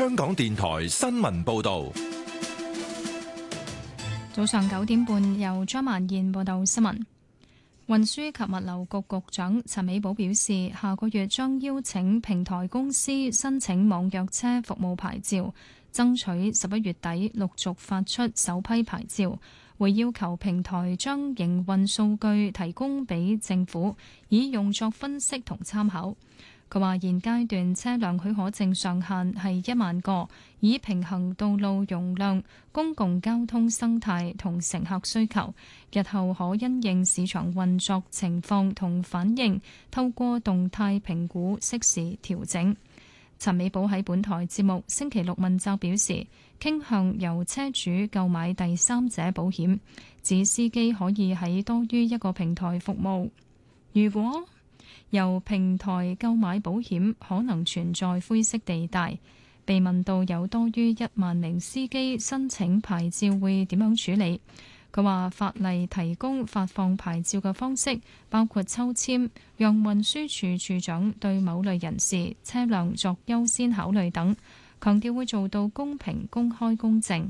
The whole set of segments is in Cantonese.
香港電台新聞報道。 早上9點半，由張曼燕報道新聞。運輸及物流局局長陳美寶表示，下個月將邀請平台公司申請網約車服務牌照，爭取11月底陸續發出首批牌照。會要求平台將營運數據提供俾政府，以用作分析同參考。佢話現階段車輛許可證上限係1萬個，以平衡道路容量、公共交通生態同乘客需求。日後可因應市場運作情況同反應，透過動態評估適時調整。陳美寶喺本台節目星期六問責表示，傾向由車主購買第三者保險，指司機可以喺多於一個平台服務。如果由平台購買保險，可能存在灰色地帶。被問到有多於1萬名司機申請牌照會點樣處理，佢話法例提供發放牌照嘅方式，包括抽籤，讓運輸署署長對某類人士車輛作優先考慮等，強調會做到公平、公開、公正。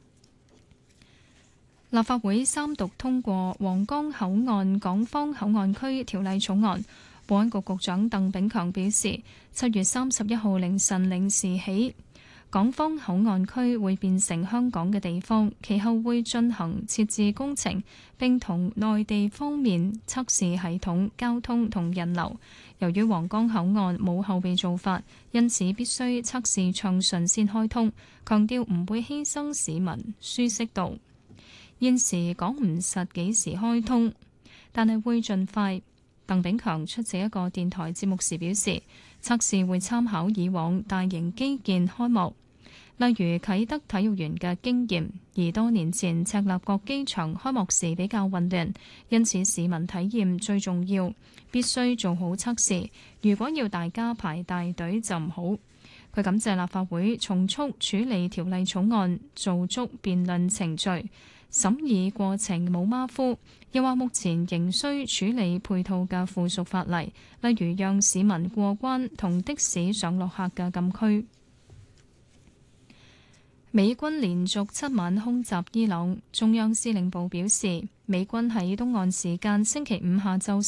立法會三讀通過皇崗口岸港方口岸區條例草案。保安局局長鄧炳強表示，7月31號凌晨0時起，港方口岸區會變成香港嘅地方，其後會進行設置工程，並同內地方面測試系統、交通同人流。由於皇崗口岸冇後備做法，因此必須測試暢順先開通，強調唔會犧牲市民舒適度。現時講唔實幾時開通，但係會盡快。鄧炳強出席一個電台節目時表示，測試會參考以往大型基建開幕，例如啟德體育園嘅經驗，而多年前赤鱲角機場開幕時比較混亂，因此市民體驗最重要，必須做好測試。如果要大家排大隊就唔好。佢感謝立法會從速處理條例草案，做足辯論程序。審議過程冇馬虎，又話目前仍需處理配套嘅附屬法例，例如讓市民過關同的士上落客嘅禁區。美軍連續7晚空襲伊朗，中央司令部表示，美軍喺東岸時間星期五下晝